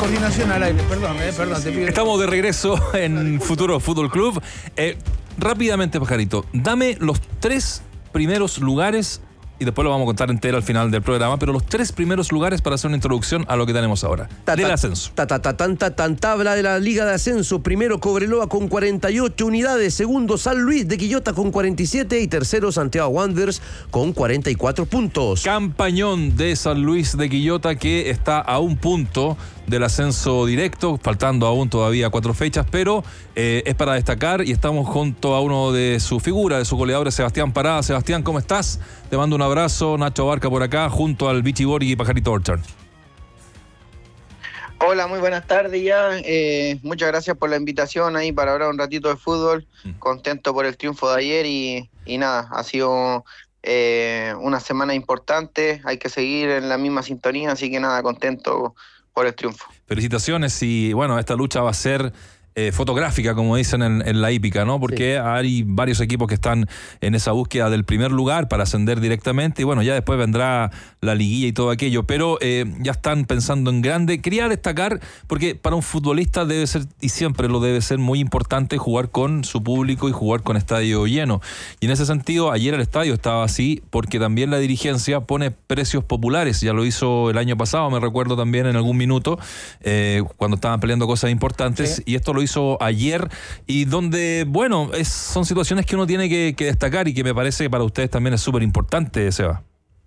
coordinación al aire. Perdón, te pido. Estamos de regreso en Futuro Fútbol Club. Rápidamente, Pajarito, dame los 3 primeros lugares, y después lo vamos a contar entero al final del programa, pero los 3 primeros lugares para hacer una introducción a lo que tenemos ahora, del ascenso. Tabla de la Liga de Ascenso. Primero Cobreloa con 48 unidades, segundo San Luis de Quillota con 47 y tercero Santiago Wanderers con 44 puntos. Campañón de San Luis de Quillota, que está a un punto del ascenso directo, faltando aún todavía 4 fechas, pero es para destacar, y estamos junto a uno de sus figuras, de sus goleadores, Sebastián Parada. Sebastián, ¿cómo estás? Te mando un abrazo. Nacho Barca por acá, junto al Vichy Borghi y Pajarito Orchard. Hola, muy buenas tardes ya. Muchas gracias por la invitación ahí para hablar un ratito de fútbol. Contento por el triunfo de ayer y nada, ha sido una semana importante. Hay que seguir en la misma sintonía, así que nada, contento por el triunfo. Felicitaciones y bueno, esta lucha va a ser fotográfica, como dicen en la hípica, ¿no? Porque sí, hay varios equipos que están en esa búsqueda del primer lugar para ascender directamente, y bueno, ya después vendrá la liguilla y todo aquello, pero ya están pensando en grande. Quería destacar, porque para un futbolista debe ser, y siempre lo debe ser, muy importante jugar con su público y jugar con estadio lleno, y en ese sentido ayer el estadio estaba así, porque también la dirigencia pone precios populares. Ya lo hizo el año pasado, me recuerdo también en algún minuto, cuando estaban peleando cosas importantes, sí, y esto lo hizo ayer, y donde, bueno, son situaciones que uno tiene que destacar, y que me parece que para ustedes también es súper importante, Seba.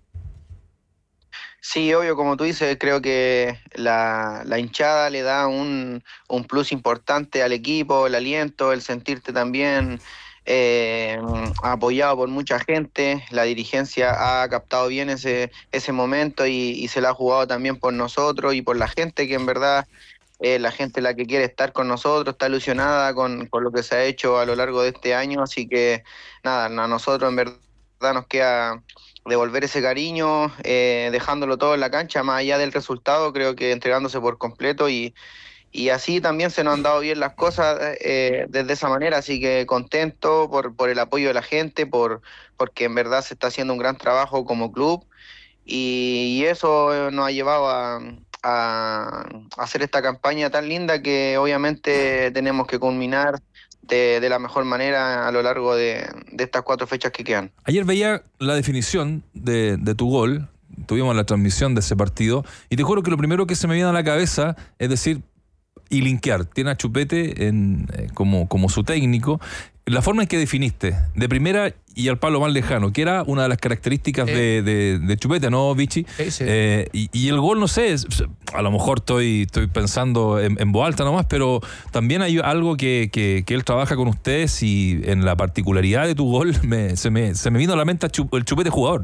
Sí, obvio, como tú dices, creo que la hinchada le da un plus importante al equipo, el aliento, el sentirte también apoyado por mucha gente. La dirigencia ha captado bien ese momento y se la ha jugado también por nosotros y por la gente, que en verdad la gente la que quiere estar con nosotros, está ilusionada con lo que se ha hecho a lo largo de este año, así que nada, a nosotros en verdad nos queda devolver ese cariño, dejándolo todo en la cancha, más allá del resultado, creo que entregándose por completo, y así también se nos han dado bien las cosas desde esa manera, así que contento por el apoyo de la gente, porque en verdad se está haciendo un gran trabajo como club, y eso nos ha llevado a hacer esta campaña tan linda que obviamente tenemos que culminar de la mejor manera a lo largo de estas 4 fechas que quedan. Ayer veía la definición de tu gol, tuvimos la transmisión de ese partido, y te juro que lo primero que se me viene a la cabeza es decir, y linkear, tiene a Chupete como su técnico. La forma en que definiste, de primera y al palo más lejano, que era una de las características de Chupete, ¿no, Vichy? Sí. Y el gol, no sé, a lo mejor estoy pensando en voz alta nomás, pero también hay algo que él trabaja con ustedes, y en la particularidad de tu gol se me vino a la mente el Chupete jugador.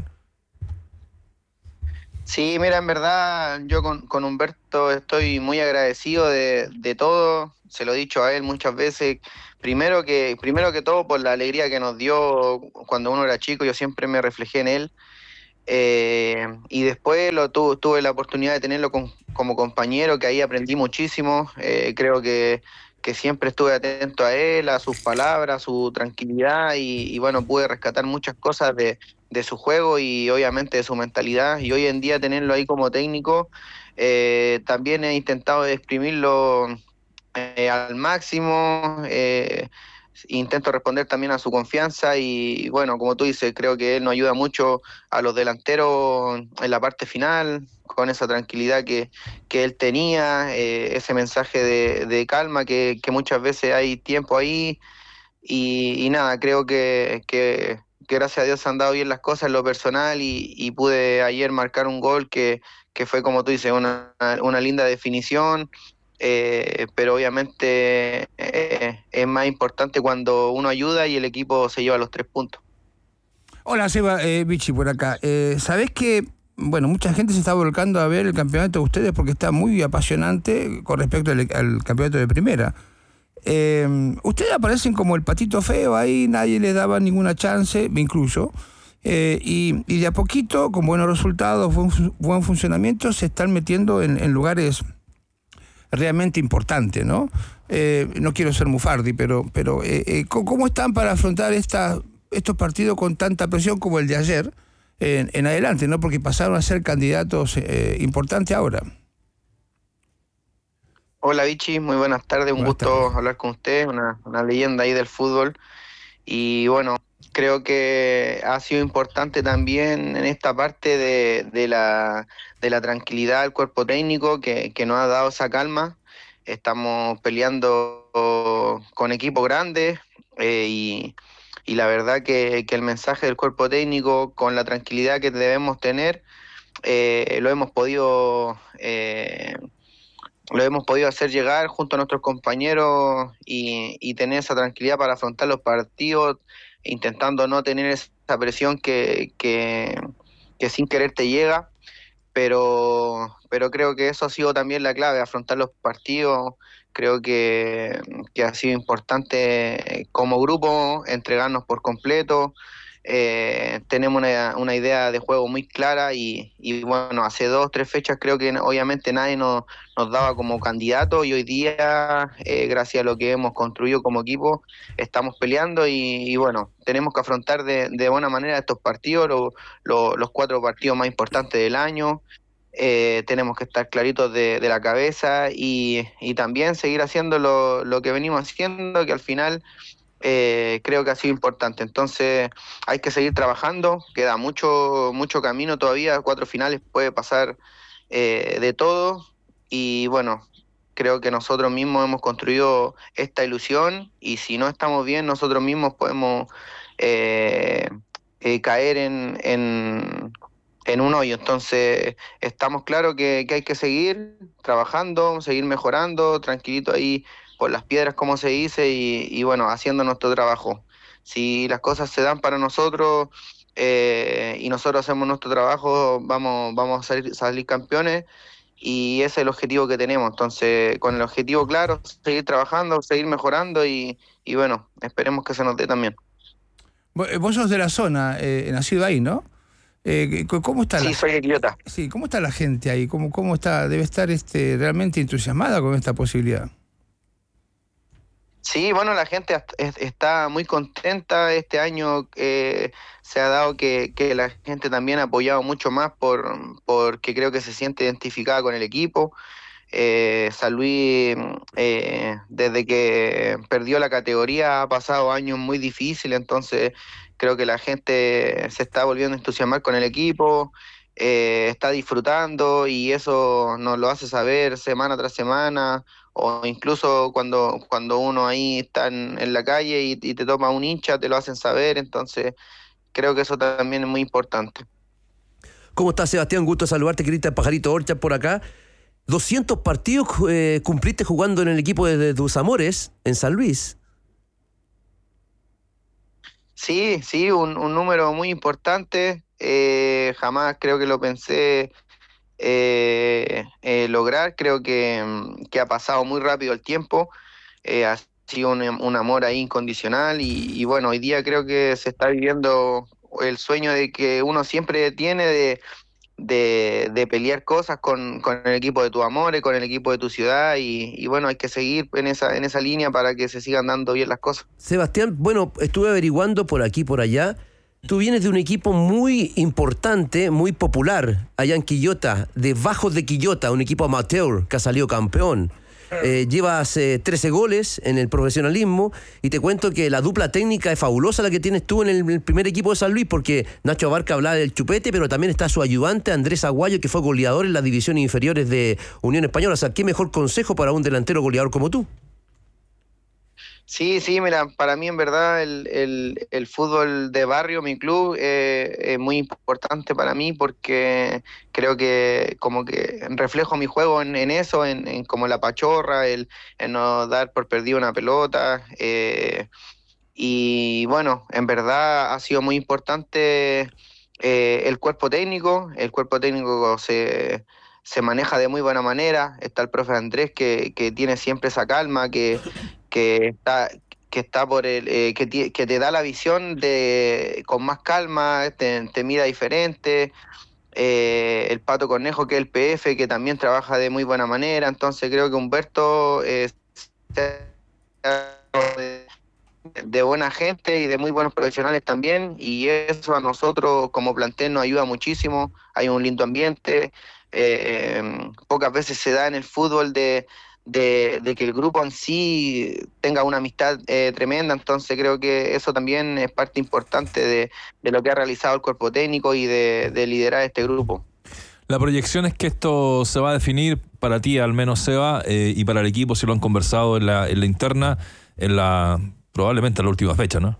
Sí, mira, en verdad yo con Humberto estoy muy agradecido de todo, se lo he dicho a él muchas veces, primero que todo por la alegría que nos dio cuando uno era chico, yo siempre me reflejé en él, y después tuve la oportunidad de tenerlo como compañero, que ahí aprendí muchísimo, creo que siempre estuve atento a él, a sus palabras, a su tranquilidad, y bueno, pude rescatar muchas cosas de su juego y obviamente de su mentalidad, y hoy en día tenerlo ahí como técnico, también he intentado exprimirlo al máximo, intento responder también a su confianza, y bueno, como tú dices, creo que él nos ayuda mucho a los delanteros en la parte final, con esa tranquilidad que él tenía, ese mensaje de calma, que muchas veces hay tiempo ahí, y nada, creo que gracias a Dios se han dado bien las cosas en lo personal, y pude ayer marcar un gol que fue, como tú dices, una linda definición, pero obviamente es más importante cuando uno ayuda y el equipo se lleva los 3 puntos. Hola, Seba, Vichy por acá. ¿Sabés que, bueno, mucha gente se está volcando a ver el campeonato de ustedes porque está muy apasionante con respecto al campeonato de primera? Ustedes aparecen como el patito feo ahí, nadie les daba ninguna chance, me incluyo, y de a poquito, con buenos resultados, buen funcionamiento, se están metiendo en lugares realmente importantes, ¿no? No quiero ser mufardi, pero ¿cómo están para afrontar estos partidos con tanta presión como el de ayer en adelante, ¿no? Porque pasaron a ser candidatos importantes ahora. Hola Vichy, muy buenas tardes, un Buenas gusto tardes. hablar con usted, una leyenda ahí del fútbol. Y bueno, creo que ha sido importante también en esta parte de la tranquilidad del cuerpo técnico que nos ha dado esa calma. Estamos peleando con equipos grandes y la verdad que el mensaje del cuerpo técnico con la tranquilidad que debemos tener lo hemos podido... lo hemos podido hacer llegar junto a nuestros compañeros y tener esa tranquilidad para afrontar los partidos, intentando no tener esa presión que sin querer te llega, pero creo que eso ha sido también la clave, afrontar los partidos. Creo que ha sido importante como grupo entregarnos por completo. Tenemos una idea de juego muy clara y bueno, hace 2, 3 fechas creo que obviamente nadie nos daba como candidato y hoy día, gracias a lo que hemos construido como equipo, estamos peleando y bueno, tenemos que afrontar de buena manera estos partidos, los 4 partidos más importantes del año. Tenemos que estar claritos de la cabeza y también seguir haciendo lo que venimos haciendo, que al final creo que ha sido importante. Entonces hay que seguir trabajando, queda mucho camino todavía, 4 finales puede pasar de todo y bueno, creo que nosotros mismos hemos construido esta ilusión y si no estamos bien, nosotros mismos podemos eh, caer en un hoyo. Entonces estamos claros que hay que seguir trabajando, seguir mejorando, tranquilito ahí por las piedras, como se dice, y bueno, haciendo nuestro trabajo. Si las cosas se dan para nosotros y nosotros hacemos nuestro trabajo, vamos a salir campeones y ese es el objetivo que tenemos. Entonces, con el objetivo claro, seguir trabajando, seguir mejorando y bueno, esperemos que se nos dé también. Vos sos de la zona, nacido ahí, ¿no? ¿Cómo está Sí, soy de Quillota. sí, ¿cómo está la gente ahí? ¿Cómo está? Debe estar realmente entusiasmada con esta posibilidad. Sí, bueno, la gente está muy contenta. Este año se ha dado que la gente también ha apoyado mucho más porque creo que se siente identificada con el equipo. San Luis, desde que perdió la categoría, ha pasado años muy difíciles, entonces creo que la gente se está volviendo a entusiasmar con el equipo, está disfrutando y eso nos lo hace saber semana tras semana, o incluso cuando uno ahí está en la calle y te toma un hincha, te lo hacen saber, entonces creo que eso también es muy importante. ¿Cómo estás, Sebastián? Gusto saludarte, Cristian Pajarito Orcha por acá. 200 partidos cumpliste jugando en el equipo de tus amores, en San Luis. Sí, sí, un número muy importante. Jamás creo que lo pensé lograr. Creo que ha pasado muy rápido el tiempo. Ha sido un amor ahí incondicional y bueno, hoy día creo que se está viviendo el sueño de que uno siempre tiene de pelear cosas con el equipo de tus amores, con el equipo de tu ciudad y bueno, hay que seguir en esa línea para que se sigan dando bien las cosas. Sebastián, bueno, estuve averiguando por aquí y por allá. Tú vienes de un equipo muy importante, muy popular, allá en Quillota, de Bajos de Quillota, un equipo amateur que ha salido campeón. Llevas 13 goles en el profesionalismo y te cuento que la dupla técnica es fabulosa la que tienes tú en el primer equipo de San Luis, porque Nacho Abarca hablaba del Chupete, pero también está su ayudante Andrés Aguayo, que fue goleador en las divisiones inferiores de Unión Española. O sea, ¿qué mejor consejo para un delantero goleador como tú? Sí, sí, mira, para mí en verdad el fútbol de barrio, mi club, es muy importante para mí porque creo que como que reflejo mi juego en eso, en como la pachorra, en no dar por perdido una pelota. Y bueno, en verdad ha sido muy importante el cuerpo técnico se maneja de muy buena manera. Está el profe Andrés que tiene siempre esa calma, que está que está por que te da la visión de con más calma, te mira diferente. El Pato Cornejo, que es el PF, que también trabaja de muy buena manera. Entonces creo que Humberto es de buena gente y de muy buenos profesionales también, y eso a nosotros como plantel nos ayuda muchísimo. Hay un lindo ambiente, pocas veces se da en el fútbol de que el grupo en sí tenga una amistad tremenda, entonces creo que eso también es parte importante de lo que ha realizado el cuerpo técnico y de liderar este grupo. La proyección es que esto se va a definir para ti, al menos Seba, y para el equipo, si lo han conversado en la interna, probablemente en la última fecha, ¿no?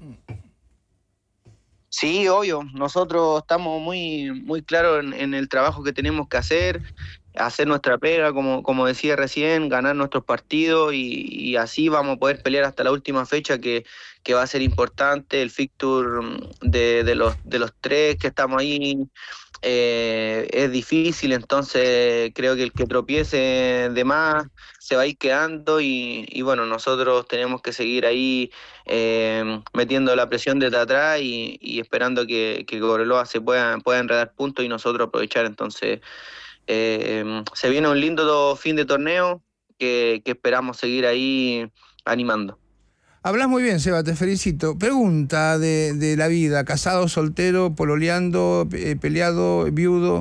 Sí, obvio. Nosotros estamos muy, muy claros en el trabajo que tenemos que hacer nuestra pega, como decía recién, ganar nuestros partidos y así vamos a poder pelear hasta la última fecha que va a ser importante. El fixture de los 3 que estamos ahí es difícil, entonces creo que el que tropiece de más se va a ir quedando y bueno, nosotros tenemos que seguir ahí metiendo la presión desde atrás y esperando que Cobreloa se pueda enredar puntos y nosotros aprovechar. Entonces se viene un lindo fin de torneo que esperamos seguir ahí animando. Hablas muy bien, Seba, te felicito. Pregunta de la vida: casado, soltero, pololeando, peleado, viudo.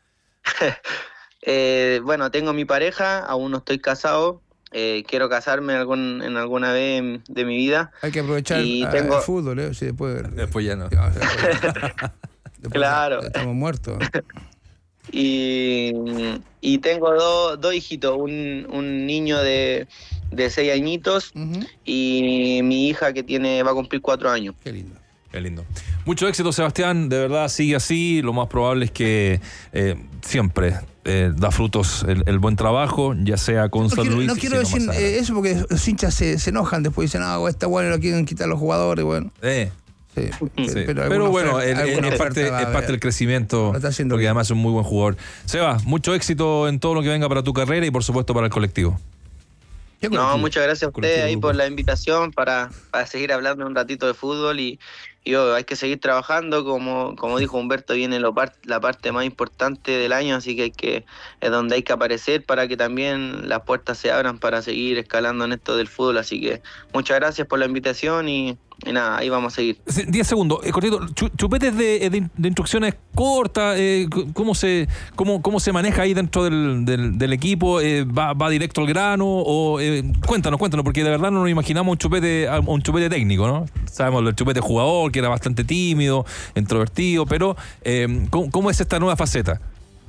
Bueno, tengo mi pareja, aún no estoy casado. Quiero casarme en alguna vez de mi vida. Hay que aprovechar el fútbol, sí, después ya no. Después claro. Estamos muertos. Y tengo dos hijitos, un niño de 6 añitos y mi hija que va a cumplir 4 años. Qué lindo. Qué lindo. Mucho éxito, Sebastián, de verdad, sigue así. Lo más probable es que siempre da frutos el buen trabajo, ya sea con San Luis. No quiero decir eso porque los hinchas se enojan después, dicen, está bueno, lo quieren quitar los jugadores, bueno. Sí. Pero bueno, es parte del crecimiento, porque bien. Además es un muy buen jugador. Seba, mucho éxito en todo lo que venga para tu carrera y por supuesto para el colectivo. No, muchas gracias a ustedes ahí por la invitación para seguir hablando un ratito de fútbol y hay que seguir trabajando, como dijo Humberto, viene la parte más importante del año, así que es donde hay que aparecer para que también las puertas se abran para seguir escalando en esto del fútbol, así que muchas gracias por la invitación y nada, ahí vamos a seguir. 10 segundos, cortito, chupetes de instrucciones cortas, ¿cómo se maneja ahí dentro del equipo? ¿Va directo al grano? O cuéntanos, porque de verdad no nos imaginamos un chupete técnico, ¿no? Sabemos el chupete jugador, que era bastante tímido, introvertido, pero ¿cómo es esta nueva faceta?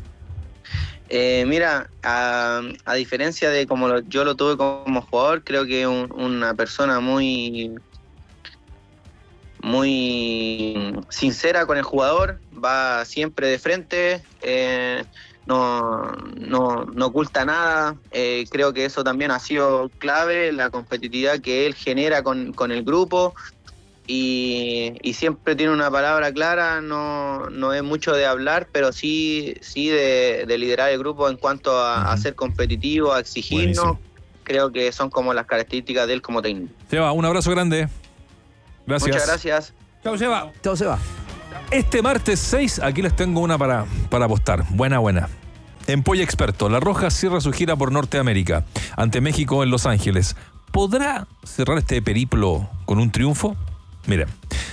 Mira, a diferencia de como yo lo tuve como jugador, creo que una persona muy sincera con el jugador, va siempre de frente, no oculta nada. Creo que eso también ha sido clave, la competitividad que él genera con el grupo y siempre tiene una palabra clara, no es mucho de hablar, pero sí de liderar el grupo en cuanto a ser competitivo, a exigirnos. Buenísimo. Creo que son como las características de él como técnico. Seba, un abrazo grande. Gracias. Muchas gracias. Chao, Seba. Chao, Seba. Este martes 6, aquí les tengo una para apostar. Buena. En Polla Experto, La Roja cierra su gira por Norteamérica, ante México en Los Ángeles. ¿Podrá cerrar este periplo con un triunfo? Miren,